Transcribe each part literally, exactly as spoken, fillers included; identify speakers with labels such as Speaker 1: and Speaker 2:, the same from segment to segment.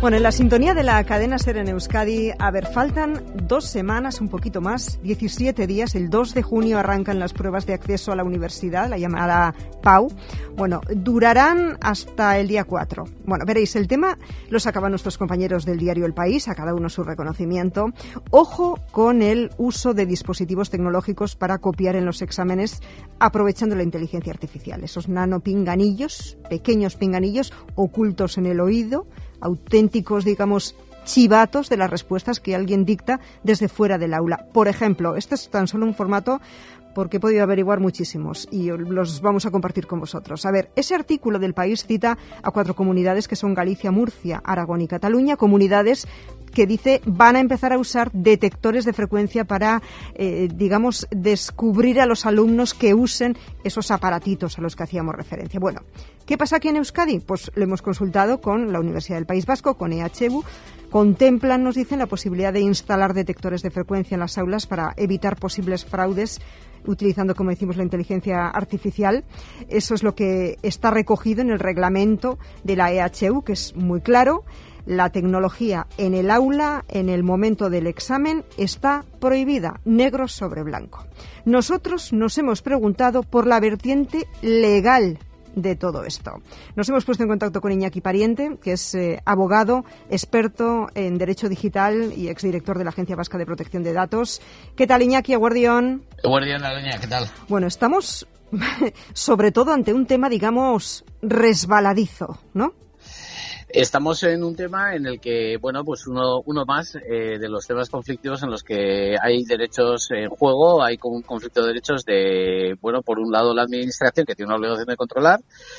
Speaker 1: Bueno, en la sintonía de la cadena SER en Euskadi, a ver, faltan dos semanas, un poquito más, diecisiete días. El dos de junio arrancan las pruebas de acceso a la universidad, la llamada P A U. Bueno, durarán hasta el día cuatro. Bueno, veréis, el tema lo sacaban nuestros compañeros del diario El País, a cada uno su reconocimiento. Ojo con el uso de dispositivos tecnológicos para copiar en los exámenes, aprovechando la inteligencia artificial. Esos nanopinganillos, pequeños pinganillos ocultos en el oído, auténticos, digamos, chivatos de las respuestas que alguien dicta desde fuera del aula. Por ejemplo, este es tan solo un formato porque he podido averiguar muchísimos y los vamos a compartir con vosotros. A ver, ese artículo del País cita a cuatro comunidades que son Galicia, Murcia, Aragón y Cataluña, comunidades que dice van a empezar a usar detectores de frecuencia para, eh, digamos, descubrir a los alumnos que usen esos aparatitos a los que hacíamos referencia. Bueno, ¿qué pasa aquí en Euskadi? Pues lo hemos consultado con la Universidad del País Vasco, con E H U. Contemplan, nos dicen, la posibilidad de instalar detectores de frecuencia en las aulas para evitar posibles fraudes utilizando, como decimos, la inteligencia artificial. Eso es lo que está recogido en el reglamento de la E H U, que es muy claro. La tecnología en el aula, en el momento del examen, está prohibida, negro sobre blanco. Nosotros nos hemos preguntado por la vertiente legal de todo esto. Nos hemos puesto en contacto con Iñaki Pariente, que es eh, abogado, experto en Derecho Digital y exdirector de la Agencia Vasca de Protección de Datos. ¿Qué tal, Iñaki? Eguardión.
Speaker 2: Eguardión, Aloña, ¿qué tal?
Speaker 1: Bueno, estamos sobre todo ante un tema, digamos, resbaladizo, ¿no?
Speaker 2: Estamos en un tema en el que, bueno, pues uno, uno más eh, de los temas conflictivos en los que hay derechos en juego, hay un conflicto de derechos de, bueno, por un lado la administración que tiene una obligación de controlar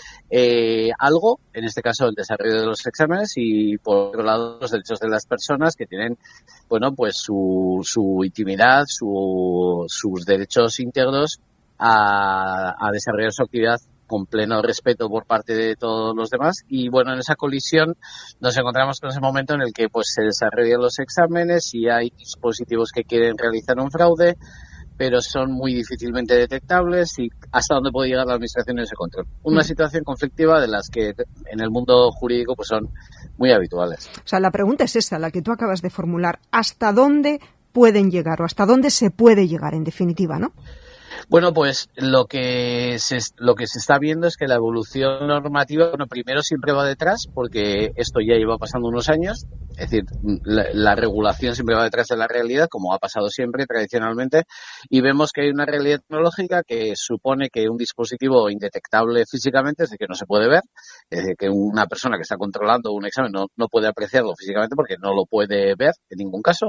Speaker 2: eh, algo, en este caso el desarrollo de los exámenes, y por otro lado los derechos de las personas que tienen, bueno, pues su, su intimidad, su, sus derechos íntegros a, a desarrollar su actividad con pleno respeto por parte de todos los demás. Y bueno, en esa colisión nos encontramos con ese momento en el que pues se desarrollan los exámenes y hay dispositivos que quieren realizar un fraude, pero son muy difícilmente detectables, y hasta dónde puede llegar la administración en ese control. Una mm. situación conflictiva de las que en el mundo jurídico pues son muy habituales.
Speaker 1: O sea, la pregunta es esa, la que tú acabas de formular. ¿Hasta dónde pueden llegar o hasta dónde se puede llegar en definitiva, no?
Speaker 2: Bueno, pues lo que se lo que se está viendo es que la evolución normativa, bueno, primero siempre va detrás, porque esto ya lleva pasando unos años, es decir, la, la regulación siempre va detrás de la realidad, como ha pasado siempre tradicionalmente, y vemos que hay una realidad tecnológica que supone que un dispositivo indetectable físicamente, es decir, que no se puede ver, es decir, que una persona que está controlando un examen no, no puede apreciarlo físicamente porque no lo puede ver en ningún caso,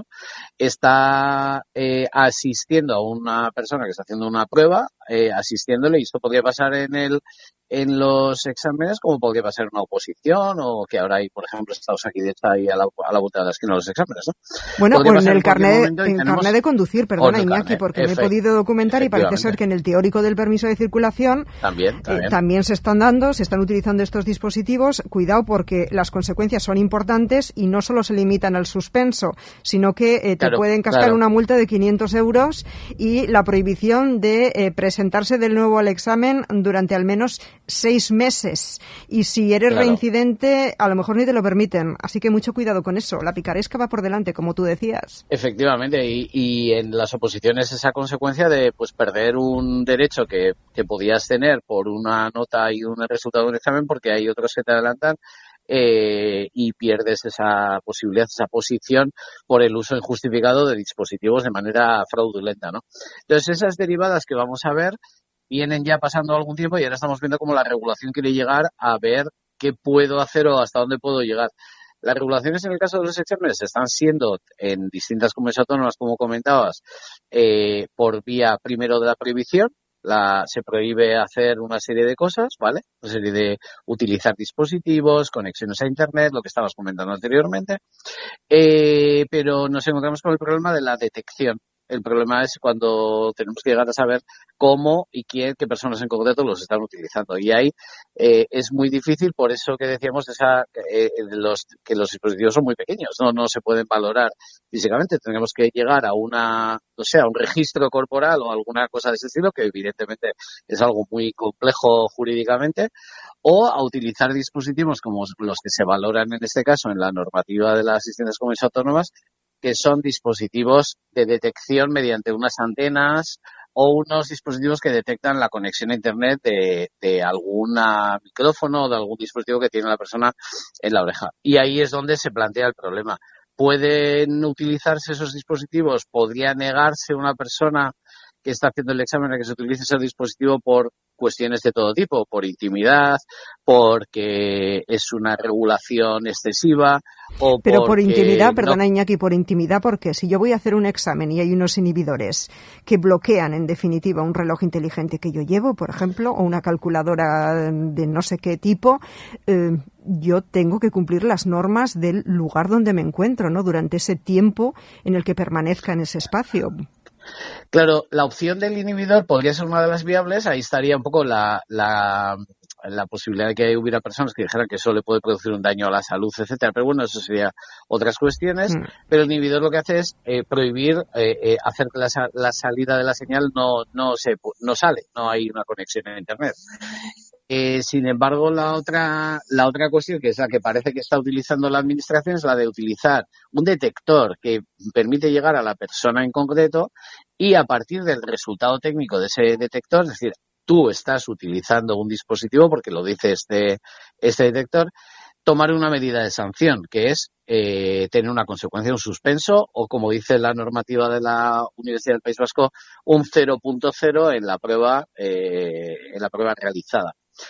Speaker 2: está eh, asistiendo a una persona que está haciendo una prueba, eh, asistiéndole, y esto podría pasar en el en los exámenes como podría pasar en una oposición, o que ahora hay, por ejemplo, Estados aquí de hecho ahí a la, a la vuelta de la esquina de los exámenes, ¿no?
Speaker 1: Bueno, o en el carnet, en tenemos... carnet de conducir, perdona, Iñaki, carnet, porque me he podido documentar y parece ser que en el teórico del permiso de circulación
Speaker 2: también, también.
Speaker 1: Eh, también se están dando, se están utilizando estos dispositivos. Cuidado, porque las consecuencias son importantes y no solo se limitan al suspenso, sino que eh, te
Speaker 2: claro,
Speaker 1: pueden cascar
Speaker 2: claro.
Speaker 1: una multa de quinientos euros y la prohibición de eh, presentarse de nuevo al examen durante al menos seis meses. Y si eres claro. reincidente, a lo mejor ni te lo permiten. Así que mucho cuidado con eso. La picaresca va por delante, como tú decías.
Speaker 2: Efectivamente, y, y en las oposiciones esa consecuencia de pues perder un derecho que, que podías tener por una nota y un resultado de un examen, porque hay otros que te adelantan, eh, y pierdes esa posibilidad, esa posición por el uso injustificado de dispositivos de manera fraudulenta, ¿no? Entonces, esas derivadas que vamos a ver vienen ya pasando algún tiempo, y ahora estamos viendo cómo la regulación quiere llegar a ver qué puedo hacer o hasta dónde puedo llegar. Las regulaciones en el caso de los exámenes están siendo en distintas comunidades autónomas, como comentabas, eh, por vía primero de la prohibición. La, se prohíbe hacer una serie de cosas, ¿vale? Una serie de utilizar dispositivos, conexiones a Internet, lo que estabas comentando anteriormente. Eh, pero nos encontramos con el problema de la detección. El problema es cuando tenemos que llegar a saber cómo y quién, qué personas en concreto los están utilizando. Y ahí eh, es muy difícil, por eso que decíamos esa, eh, los, que los dispositivos son muy pequeños, no, no se pueden valorar físicamente. Tenemos que llegar a una, o sea, un registro corporal o alguna cosa de ese estilo, que evidentemente es algo muy complejo jurídicamente, o a utilizar dispositivos como los que se valoran en este caso en la normativa de las distintas comunidades autónomas, que son dispositivos de detección mediante unas antenas o unos dispositivos que detectan la conexión a Internet de, de algún micrófono o de algún dispositivo que tiene la persona en la oreja. Y ahí es donde se plantea el problema. ¿Pueden utilizarse esos dispositivos? ¿Podría negarse una persona que está haciendo el examen a que se utilice ese dispositivo por cuestiones de todo tipo, por intimidad, porque es una regulación excesiva o
Speaker 1: Pero por intimidad,
Speaker 2: no...
Speaker 1: perdona Iñaki, por intimidad, porque si yo voy a hacer un examen y hay unos inhibidores que bloquean en definitiva un reloj inteligente que yo llevo, por ejemplo, o una calculadora de no sé qué tipo, eh, yo tengo que cumplir las normas del lugar donde me encuentro, ¿no? Durante ese tiempo en el que permanezca en ese espacio.
Speaker 2: Claro, la opción del inhibidor podría ser una de las viables. Ahí estaría un poco la, la, la posibilidad de que hubiera personas que dijeran que eso le puede producir un daño a la salud, etcétera. Pero bueno, eso sería otras cuestiones. Mm. Pero el inhibidor lo que hace es eh, prohibir eh, eh, hacer que la, la salida de la señal no, no, se, no sale, no hay una conexión a Internet. Eh, sin embargo, la otra, la otra cuestión, que es la que parece que está utilizando la administración, es la de utilizar un detector que permite llegar a la persona en concreto y a partir del resultado técnico de ese detector, es decir, tú estás utilizando un dispositivo, porque lo dice este, este detector, tomar una medida de sanción, que es eh, tener una consecuencia, un suspenso, o como dice la normativa de la Universidad del País Vasco, un cero punto cero en la prueba, eh, en la prueba realizada.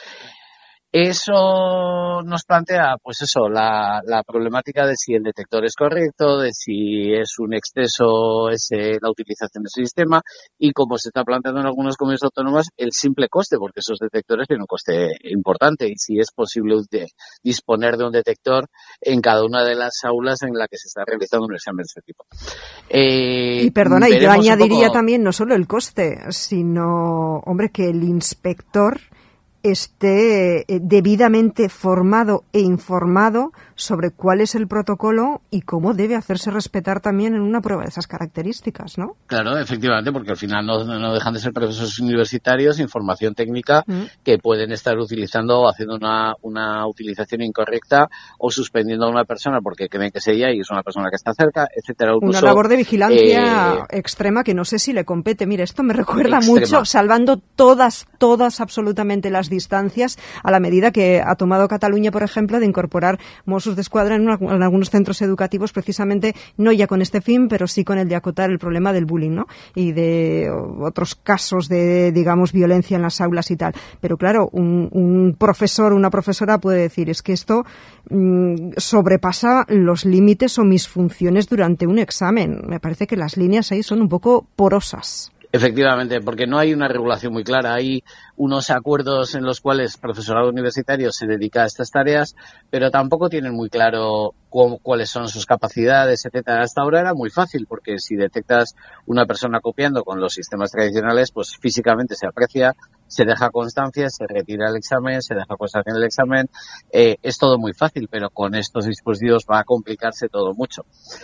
Speaker 2: Eso nos plantea, pues eso, la, la problemática de si el detector es correcto, de si es un exceso ese, la utilización de ese sistema y, como se está planteando en algunas comunidades autónomas, el simple coste, porque esos detectores tienen un coste importante y si es posible de, disponer de un detector en cada una de las aulas en la que se está realizando un examen de este tipo.
Speaker 1: Eh, y perdona, y yo añadiría poco... también no solo el coste, sino, hombre, que el inspector esté debidamente formado e informado sobre cuál es el protocolo y cómo debe hacerse respetar también en una prueba de esas características, ¿no?
Speaker 2: Claro, efectivamente, porque al final no, no dejan de ser profesores universitarios, información técnica mm. que pueden estar utilizando o haciendo una, una utilización incorrecta o suspendiendo a una persona porque creen que es ella y es una persona que está cerca, etcétera.
Speaker 1: Una labor de vigilancia eh, extrema que no sé si le compete. Mire, esto me recuerda extrema. mucho, salvando todas, todas absolutamente las distancias, a la medida que ha tomado Cataluña, por ejemplo, de incorporar Mossos d'Esquadra en, una, en algunos centros educativos, precisamente no ya con este fin, pero sí con el de acotar el problema del bullying, ¿no? Y de otros casos de, digamos, violencia en las aulas y tal. Pero claro, un, un profesor, una profesora puede decir, es que esto mmm, sobrepasa los límites o mis funciones durante un examen. Me parece que las líneas ahí son un poco porosas.
Speaker 2: Efectivamente, porque no hay una regulación muy clara. Hay unos acuerdos en los cuales el profesorado universitario se dedica a estas tareas, pero tampoco tienen muy claro cu- cuáles son sus capacidades, etcétera. Hasta ahora era muy fácil, porque si detectas una persona copiando con los sistemas tradicionales, pues físicamente se aprecia, se deja constancia, se retira el examen, se deja constancia en el examen. Eh, es todo muy fácil, pero con estos dispositivos va a complicarse todo mucho.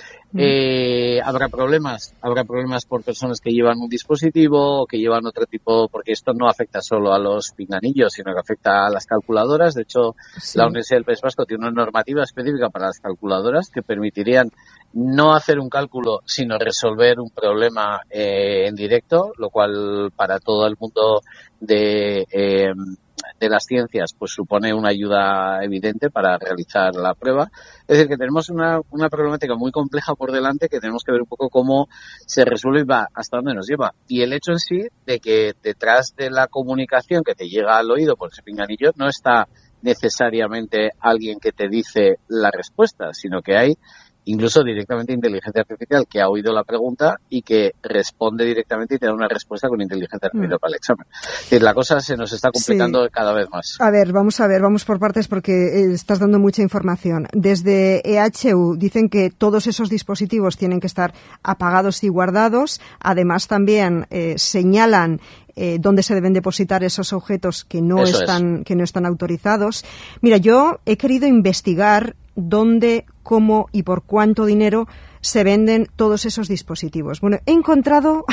Speaker 2: Eh, habrá problemas, habrá problemas por personas que llevan un dispositivo o que llevan otro tipo, porque esto no afecta solo a los pinganillos, sino que afecta a las calculadoras. De hecho, sí. La Universidad del País Vasco tiene una normativa específica para las calculadoras que permitirían no hacer un cálculo, sino resolver un problema eh, en directo, lo cual para todo el mundo de eh, de las ciencias pues supone una ayuda evidente para realizar la prueba. Es decir, que tenemos una, una problemática muy compleja por delante que tenemos que ver un poco cómo se resuelve y va hasta dónde nos lleva. Y el hecho en sí de que detrás de la comunicación que te llega al oído por ese pinganillo no está necesariamente alguien que te dice la respuesta, sino que hay incluso directamente inteligencia artificial que ha oído la pregunta y que responde directamente y te da una respuesta con inteligencia artificial mm. para el examen. Es decir, la cosa se nos está complicando sí. cada vez más.
Speaker 1: A ver, vamos a ver, vamos por partes porque estás dando mucha información. Desde E H U dicen que todos esos dispositivos tienen que estar apagados y guardados. Además, también eh, señalan Eh, dónde se deben depositar esos objetos que no Eso están es. que no están autorizados. Mira, yo he querido investigar dónde, cómo y por cuánto dinero se venden todos esos dispositivos. Bueno, he encontrado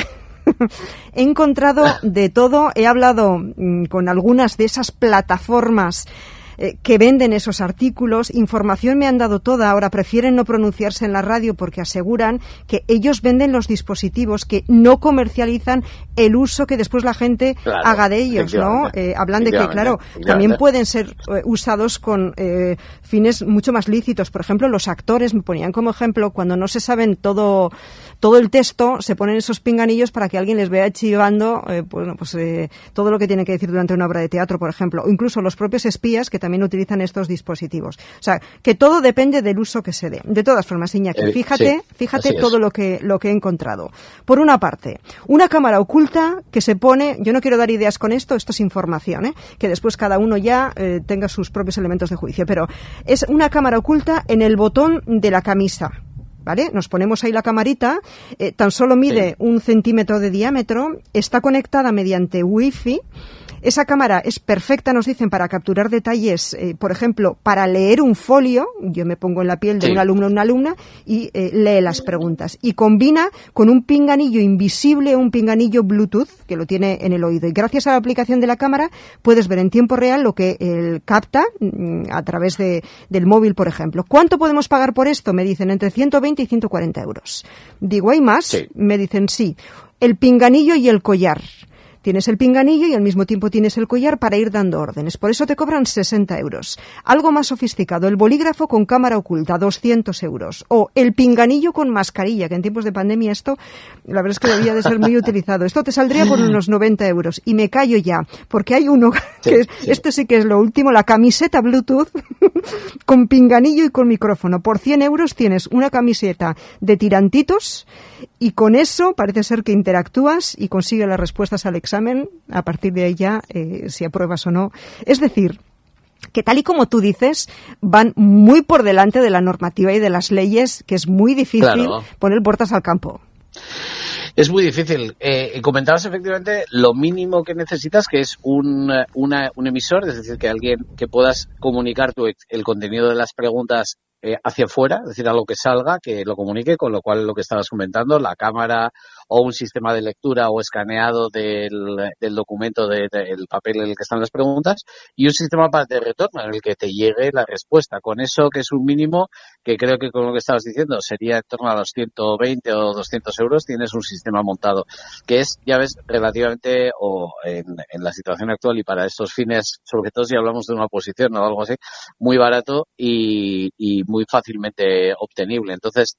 Speaker 1: he encontrado de todo. He hablado mmm, con algunas de esas plataformas que venden esos artículos. Información me han dado toda. Ahora prefieren no pronunciarse en la radio porque aseguran que ellos venden los dispositivos, que no comercializan el uso que después la gente claro, haga de ellos, ¿no? Eh, hablan de que, claro, también pueden ser eh, usados con eh, fines mucho más lícitos. Por ejemplo, los actores, me ponían como ejemplo, cuando no se saben todo todo el texto, se ponen esos pinganillos para que alguien les vea chivando eh, bueno, pues, eh, todo lo que tiene que decir durante una obra de teatro, por ejemplo. O incluso los propios espías que también también utilizan estos dispositivos. O sea, que todo depende del uso que se dé. De todas formas, Iñaki, fíjate, sí, fíjate todo lo que, lo que he encontrado. Por una parte, una cámara oculta que se pone, yo no quiero dar ideas con esto, esto es información, ¿eh? Que después cada uno ya eh, tenga sus propios elementos de juicio, pero es una cámara oculta en el botón de la camisa. ¿Vale? Nos ponemos ahí la camarita, eh, tan solo mide sí. un centímetro de diámetro, está conectada mediante wifi. Esa cámara es perfecta, nos dicen, para capturar detalles, eh, por ejemplo, para leer un folio. Yo me pongo en la piel de sí. un alumno o una alumna y eh, lee las preguntas. Y combina con un pinganillo invisible, un pinganillo Bluetooth, que lo tiene en el oído. Y gracias a la aplicación de la cámara puedes ver en tiempo real lo que él capta mm, a través de, del móvil, por ejemplo. ¿Cuánto podemos pagar por esto? Me dicen entre ciento veinte y ciento cuarenta euros. Digo, ¿hay más? Sí. Me dicen, sí. El pinganillo y el collar. Tienes el pinganillo y al mismo tiempo tienes el collar para ir dando órdenes. Por eso te cobran sesenta euros. Algo más sofisticado, el bolígrafo con cámara oculta, doscientos euros. O el pinganillo con mascarilla, que en tiempos de pandemia esto, la verdad es que debía de ser muy utilizado. Esto te saldría por unos noventa euros. Y me callo ya, porque hay uno, que sí, sí. esto sí que es lo último, la camiseta Bluetooth con pinganillo y con micrófono. Por cien euros tienes una camiseta de tirantitos y con eso parece ser que interactúas y consigues las respuestas al examen. A partir de ahí ya, eh, si apruebas o no. Es decir, que tal y como tú dices, van muy por delante de la normativa y de las leyes, que es muy difícil claro. poner puertas al campo.
Speaker 2: Es muy difícil. Eh, comentabas efectivamente lo mínimo que necesitas, que es un, una, un emisor, es decir, que alguien que puedas comunicar tu, el contenido de las preguntas eh, hacia afuera, es decir, algo que salga, que lo comunique, con lo cual lo que estabas comentando, la cámara o un sistema de lectura o escaneado del, del documento, de, del papel en el que están las preguntas, y un sistema de retorno en el que te llegue la respuesta. Con eso, que es un mínimo, que creo que con lo que estabas diciendo sería en torno a los ciento veinte o doscientos euros, tienes un sistema montado, que es, ya ves, relativamente, o en, en la situación actual y para estos fines, sobre todo si hablamos de una oposición o algo así, muy barato y, y muy fácilmente obtenible. Entonces,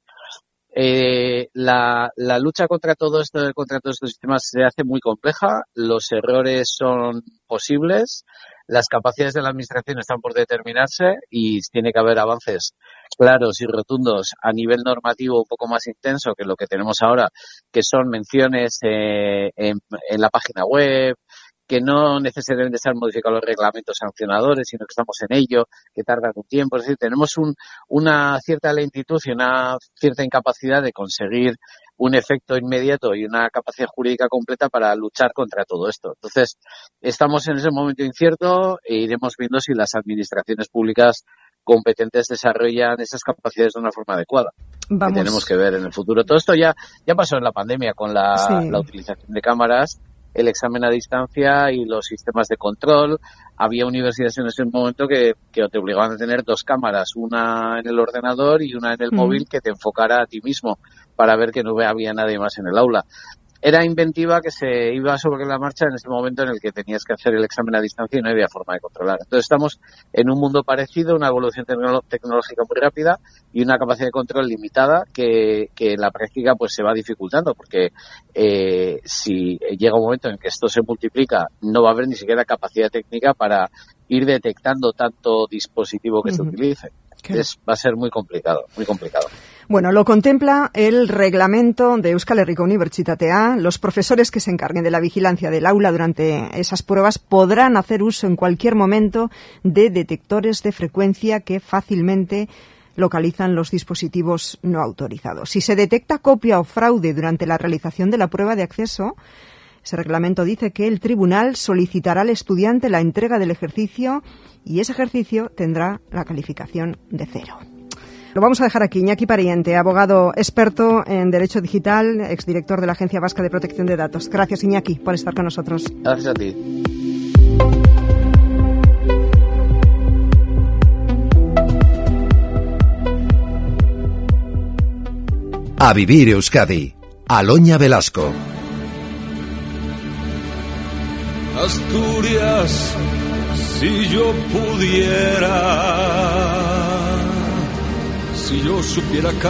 Speaker 2: Eh, la, la lucha contra todo esto, contra todos estos sistemas se hace muy compleja, los errores son posibles, las capacidades de la administración están por determinarse y tiene que haber avances claros y rotundos a nivel normativo un poco más intenso que lo que tenemos ahora, que son menciones eh, en, en la página web, que no necesariamente se han modificado los reglamentos sancionadores, sino que estamos en ello, que tardan un tiempo. Es decir, tenemos un, una cierta lentitud y una cierta incapacidad de conseguir un efecto inmediato y una capacidad jurídica completa para luchar contra todo esto. Entonces, estamos en ese momento incierto e iremos viendo si las administraciones públicas competentes desarrollan esas capacidades de una forma adecuada. Vamos. Que tenemos que ver en el futuro. Todo esto ya, ya pasó en la pandemia con la, sí. la utilización de cámaras, el examen a distancia y los sistemas de control. Había universidades en ese momento que, que te obligaban a tener dos cámaras, una en el ordenador y una en el mm. móvil, que te enfocara a ti mismo para ver que no había nadie más en el aula. Era inventiva que se iba sobre la marcha en ese momento en el que tenías que hacer el examen a distancia y no había forma de controlar. Entonces estamos en un mundo parecido, una evolución tecno- tecnológica muy rápida y una capacidad de control limitada que, que en la práctica pues se va dificultando, porque eh, si llega un momento en que esto se multiplica, no va a haber ni siquiera capacidad técnica para ir detectando tanto dispositivo que uh-huh. se utilice. Es, va a ser muy complicado, muy complicado.
Speaker 1: Bueno, lo contempla el reglamento de Euskal Herriko Unibertsitatea. Los profesores que se encarguen de la vigilancia del aula durante esas pruebas podrán hacer uso en cualquier momento de detectores de frecuencia que fácilmente localizan los dispositivos no autorizados. Si se detecta copia o fraude durante la realización de la prueba de acceso, ese reglamento dice que el tribunal solicitará al estudiante la entrega del ejercicio y ese ejercicio tendrá la calificación de cero. Lo vamos a dejar aquí. Iñaki Pariente, abogado experto en Derecho Digital, exdirector de la Agencia Vasca de Protección de Datos. Gracias, Iñaki, por estar con nosotros.
Speaker 2: Gracias a ti.
Speaker 3: A vivir Euskadi. Aloña Velasco.
Speaker 4: Asturias, si yo pudiera, si yo supiera